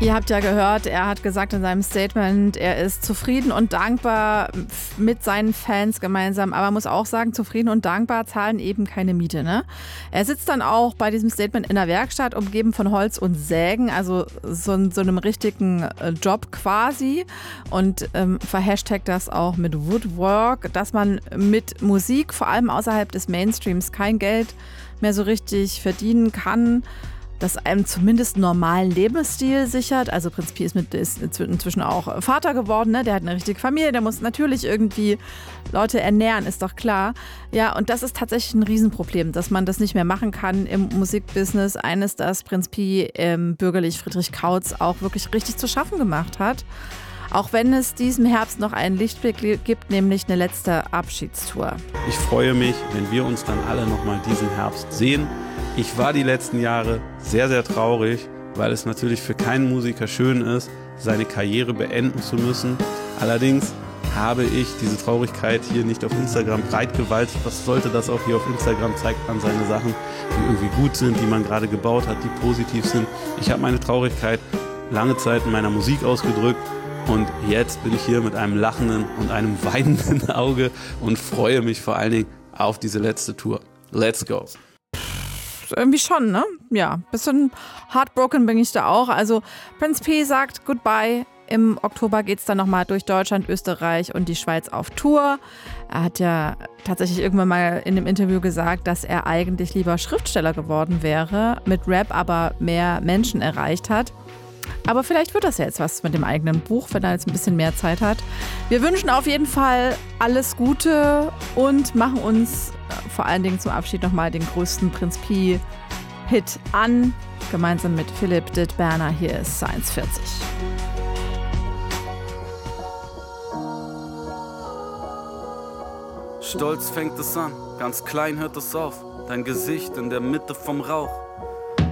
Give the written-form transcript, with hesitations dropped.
Ihr habt ja gehört, er hat gesagt in seinem Statement, er ist zufrieden und dankbar mit seinen Fans gemeinsam. Aber man muss auch sagen, zufrieden und dankbar zahlen eben keine Miete, ne? Er sitzt dann auch bei diesem Statement in der Werkstatt, umgeben von Holz und Sägen, also so einem richtigen Job quasi. Und verhashtagt das auch mit Woodwork, dass man mit Musik, vor allem außerhalb des Mainstreams, kein Geld mehr so richtig verdienen kann. Das einem zumindest einen normalen Lebensstil sichert. Also Prinz Pi ist inzwischen auch Vater geworden, ne? Der hat eine richtige Familie, der muss natürlich irgendwie Leute ernähren, ist doch klar. Ja, und das ist tatsächlich ein Riesenproblem, dass man das nicht mehr machen kann im Musikbusiness. Eines, das Prinz Pi bürgerlich Friedrich Kautz auch wirklich richtig zu schaffen gemacht hat. Auch wenn es diesem Herbst noch einen Lichtblick gibt, nämlich eine letzte Abschiedstour. Ich freue mich, wenn wir uns dann alle nochmal diesen Herbst sehen. Ich war die letzten Jahre sehr, sehr traurig, weil es natürlich für keinen Musiker schön ist, seine Karriere beenden zu müssen. Allerdings habe ich diese Traurigkeit hier nicht auf Instagram breitgewalzt. Was sollte das auch hier auf Instagram? Zeigt man seine Sachen, die irgendwie gut sind, die man gerade gebaut hat, die positiv sind. Ich habe meine Traurigkeit lange Zeit in meiner Musik ausgedrückt. Und jetzt bin ich hier mit einem lachenden und einem weinenden Auge und freue mich vor allen Dingen auf diese letzte Tour. Let's go! Irgendwie schon, ne? Ja, bisschen heartbroken bin ich da auch. Also Prinz Pi sagt Goodbye. Im Oktober geht es dann nochmal durch Deutschland, Österreich und die Schweiz auf Tour. Er hat ja tatsächlich irgendwann mal in einem Interview gesagt, dass er eigentlich lieber Schriftsteller geworden wäre, mit Rap aber mehr Menschen erreicht hat. Aber vielleicht wird das ja jetzt was mit dem eigenen Buch, wenn er jetzt ein bisschen mehr Zeit hat. Wir wünschen auf jeden Fall alles Gute und machen uns vor allen Dingen zum Abschied nochmal den größten Prinz Pi-Hit an. Gemeinsam mit Philipp Dittberner. Hier ist Science 40. Stolz fängt es an, ganz klein hört es auf. Dein Gesicht in der Mitte vom Rauch.